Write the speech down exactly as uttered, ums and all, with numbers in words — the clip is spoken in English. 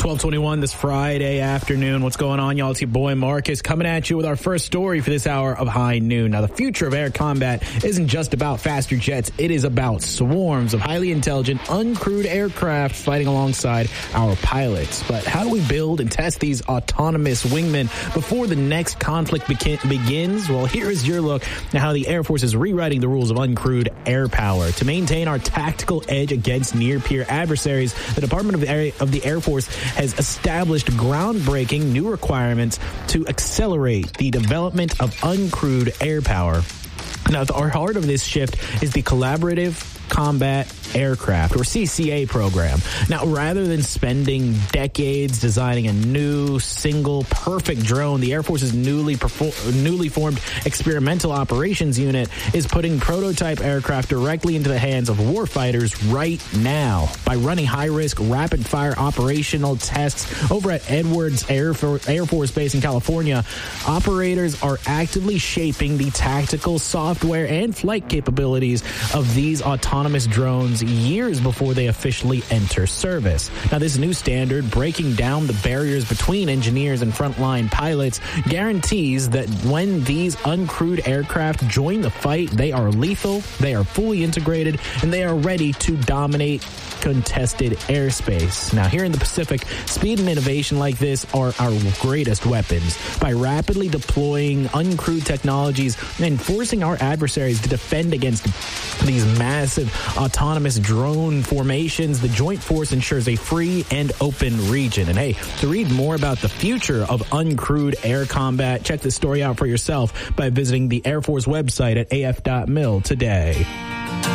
twelve twenty-one this Friday afternoon. What's going on, y'all? It's your boy Marcus coming at you with our first story for this hour of High Noon. Now, the future of air combat isn't just about faster jets. It is about swarms of highly intelligent, uncrewed aircraft fighting alongside our pilots. But how do we build and test these autonomous wingmen before the next conflict beca- begins? Well, here is your look at how the Air Force is rewriting the rules of uncrewed air power. To maintain our tactical edge against near-peer adversaries, the Department of the Air, of the Air Force has established groundbreaking new requirements to accelerate the development of uncrewed air power. Now, at the heart of this shift is the Collaborative Combat Aircraft, or C C A program. Now, rather than spending decades designing a new, single, perfect drone, the Air Force's newly perfor- newly formed Experimental Operations Unit is putting prototype aircraft directly into the hands of warfighters right now by running high-risk, rapid-fire operational tests over at Edwards Air, For- Air Force Base in California. Operators are actively shaping the tactical software and flight capabilities of these autonomous drones years before they officially enter service. Now, this new standard, breaking down the barriers between engineers and frontline pilots, guarantees that when these uncrewed aircraft join the fight, they are lethal, they are fully integrated, and they are ready to dominate contested airspace. Now, here in the Pacific, speed and innovation like this are our greatest weapons. By rapidly deploying uncrewed technologies and forcing our adversaries to defend against these massive autonomous drone formations, the Joint Force ensures a free and open region. And hey, to read more about the future of uncrewed air combat, check this story out for yourself by visiting the Air Force website at A F dot mil today.